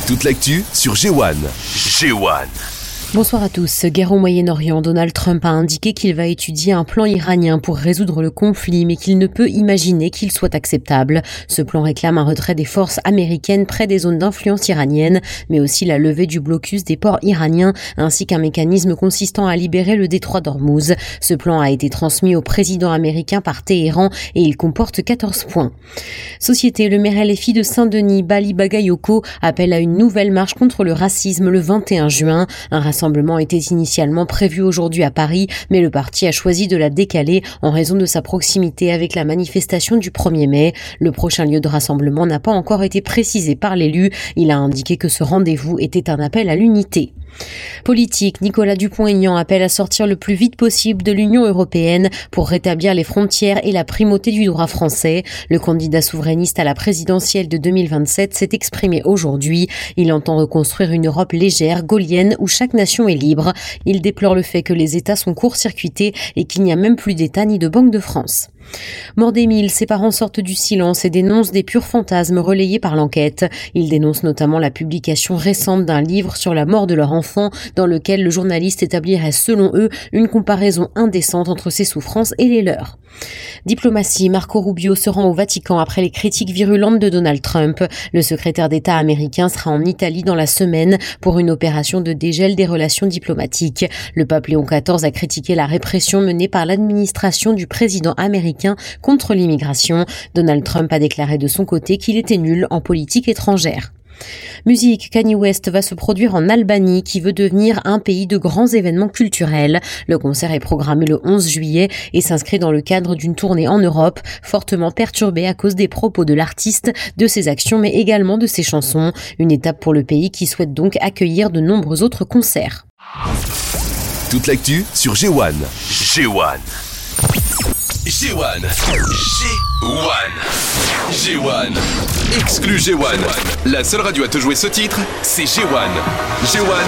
Toute l'actu sur G1. G1. Bonsoir à tous. Guerre au Moyen-Orient. Donald Trump a indiqué qu'il va étudier un plan iranien pour résoudre le conflit, mais qu'il ne peut imaginer qu'il soit acceptable. Ce plan réclame un retrait des forces américaines près des zones d'influence iranienne, mais aussi la levée du blocus des ports iraniens, ainsi qu'un mécanisme consistant à libérer le détroit d'Ormuz. Ce plan a été transmis au président américain par Téhéran et il comporte 14 points. Société, le maire LFI de Saint-Denis, Bali Bagayoko, appelle à une nouvelle marche contre le racisme le 21 juin. Un rassemblement était initialement prévu aujourd'hui à Paris, mais le parti a choisi de la décaler en raison de sa proximité avec la manifestation du 1er mai. Le prochain lieu de rassemblement n'a pas encore été précisé par l'élu. Il a indiqué que ce rendez-vous était un appel à l'unité. Politique, Nicolas Dupont-Aignan appelle à sortir le plus vite possible de l'Union européenne pour rétablir les frontières et la primauté du droit français. Le candidat souverainiste à la présidentielle de 2027 s'est exprimé aujourd'hui. Il entend reconstruire une Europe légère, gaullienne, où chaque nation est libre. Il déplore le fait que les États sont court-circuités et qu'il n'y a même plus d'État ni de Banque de France. Mort d'Émile, ses parents sortent du silence et dénoncent des purs fantasmes relayés par l'enquête. Ils dénoncent notamment la publication récente d'un livre sur la mort de leur enfant dans lequel le journaliste établirait selon eux une comparaison indécente entre ses souffrances et les leurs. Diplomatie, Marco Rubio se rend au Vatican après les critiques virulentes de Donald Trump. Le secrétaire d'État américain sera en Italie dans la semaine pour une opération de dégel des relations diplomatiques. Le pape Léon XIV a critiqué la répression menée par l'administration du président américain contre l'immigration. Donald Trump a déclaré de son côté qu'il était nul en politique étrangère. Musique, Kanye West va se produire en Albanie qui veut devenir un pays de grands événements culturels. Le concert est programmé le 11 juillet et s'inscrit dans le cadre d'une tournée en Europe, fortement perturbée à cause des propos de l'artiste, de ses actions mais également de ses chansons. Une étape pour le pays qui souhaite donc accueillir de nombreux autres concerts. Toute l'actu sur G1. G1. G1. Exclu G1. La seule radio à te jouer ce titre, c'est G1. G1.